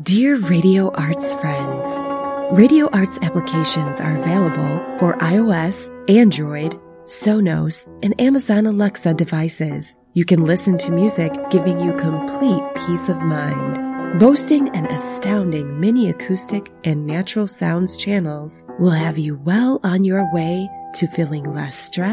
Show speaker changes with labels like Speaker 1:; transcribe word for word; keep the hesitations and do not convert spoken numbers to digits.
Speaker 1: Dear Radio Arts friends, Radio Arts applications are available for iOS, Android, Sonos, and Amazon Alexa devices. You can listen to music giving you complete peace of mind. Boasting an astounding mini acoustic and natural sounds channels will have you well on your way to feeling less stressed